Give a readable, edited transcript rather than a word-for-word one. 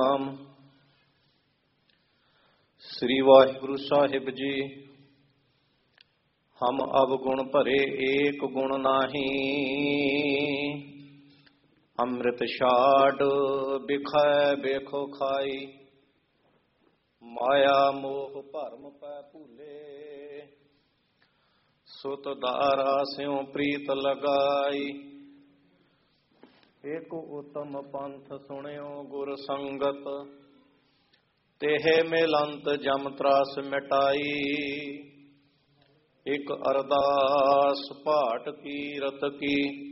ਨਾਮ ਸ੍ਰੀ ਵਾਹਿਗੁਰੂ ਸਾਹਿਬ ਜੀ। ਹਮ ਅਵਗੁਣ ਭਰੇ ਏਕ ਗੁਣ ਨਾਹੀ, ਅੰਮ੍ਰਿਤ ਛਾੜ ਬਿਖੈ ਬੇਖੋ ਖਾਈ। ਮਾਇਆ ਮੋਹ ਭਰਮ ਪੈ ਭੂਲੇ, ਸੁਤ ਦਾਰਾ ਸਿਉ ਪ੍ਰੀਤ ਲਗਾਈ। ਏਕ ਉਤਮ ਪੰਥ ਸੁਣਿਓ ਗੁਰ ਸੰਗਤ, ਤੇਹ ਮਿਲੰਤ ਜਮ ਤਰਾਸ ਮਿਟਾਈ। ਇਕ ਅਰਦਾਸ ਭਾਟ ਕੀਰਤ ਕੀ,